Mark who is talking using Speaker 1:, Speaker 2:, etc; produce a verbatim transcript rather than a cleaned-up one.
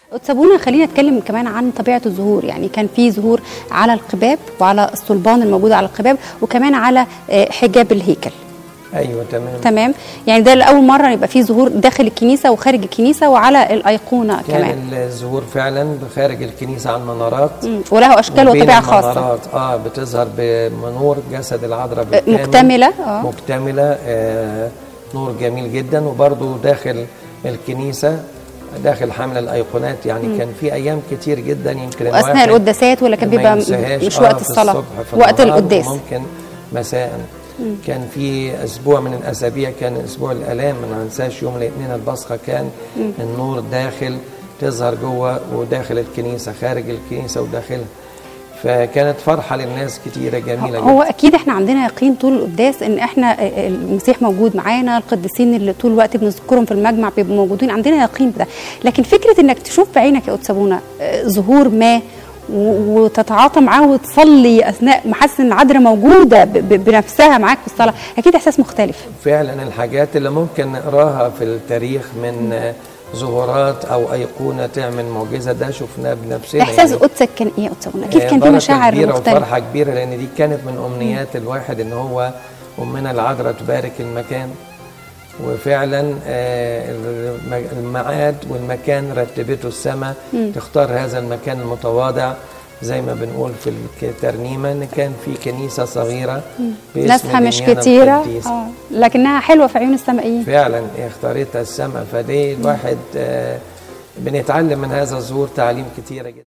Speaker 1: سابونا خلينا نتكلم كمان عن طبيعه الزهور. يعني كان في زهور على القباب وعلى الصلبان الموجوده على القباب وكمان على حجاب الهيكل.
Speaker 2: ايوه تمام
Speaker 1: تمام. يعني ده لاول مره يبقى في زهور داخل الكنيسه وخارج الكنيسه وعلى الايقونه
Speaker 2: كان
Speaker 1: كمان.
Speaker 2: كان الزهور فعلا خارج الكنيسه على المنارات
Speaker 1: وله اشكال وطبيعه خاصه.
Speaker 2: المنارات اه بتظهر بمنور جسد العذراء بالكامل،
Speaker 1: مكتمله اه
Speaker 2: مكتمله آه نور جميل جدا. وبرده داخل الكنيسه داخل حمل الايقونات. يعني مم. كان في ايام كتير جدا يمكن
Speaker 1: واثناء القداسات ولا كان بيبقى مش
Speaker 2: آه
Speaker 1: وقت الصلاه، وقت القداس
Speaker 2: ممكن مساء. مم. كان في اسبوع من الاسابيع كان اسبوع الالام، ما ننساش يوم الاثنين البصخه كان مم. النور داخل تظهر جوه وداخل الكنيسه، خارج الكنيسه وداخلها. فكانت فرحه للناس كتيره جميله جدا.
Speaker 1: هو اكيد احنا عندنا يقين طول القداس ان احنا المسيح موجود معانا، القديسين اللي طول الوقت بنذكرهم في المجمع بيبقوا موجودين، عندنا يقين بده. لكن فكره انك تشوف بعينك يا قدس ابونا ظهور ما وتتعاطى معاه وتصلي اثناء ما حاسس ان العذراء موجوده بنفسها معاك في الصلاه، اكيد احساس مختلف.
Speaker 2: فعلا الحاجات اللي ممكن نقراها في التاريخ من ظهورات او ايقونه تعمل معجزه ده شفناه بنفسنا.
Speaker 1: احساس يعني قدسك كان ايه يا قدس ابونا؟ اكيد كان في مشاعر
Speaker 2: كبيرة
Speaker 1: مختلفه
Speaker 2: وفرحه كبيره، لان دي كانت من امنيات م. الواحد ان هو امنا العذراء تبارك المكان. وفعلا الميعاد والمكان رتبته السماء تختار هذا المكان المتواضع، زي ما بنقول في الترنيمه ان كان في كنيسه صغيره
Speaker 1: ناسها مش كتيره اه لكنها حلوه في عيون السمائيين.
Speaker 2: فعلا اختارتها السماء. فدي الواحد آه بنتعلم من هذا الظهور تعليم كتيره جدا.